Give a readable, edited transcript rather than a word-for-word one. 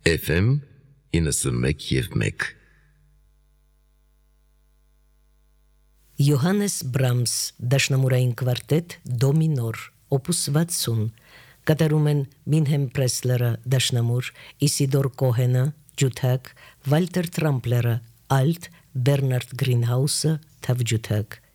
FM 91.1 Յոհաննես Բրամս դաշնամուրային կվարտետ դո մինոր օպուս 60 կատարում են Մինհեմ Պրեսլերը դաշնամուր, Իսիդոր Կոհենը ջութակ, Վալտեր Տրամպլերը ալտ, Բերնարդ Գրինհաուսը թավջութակ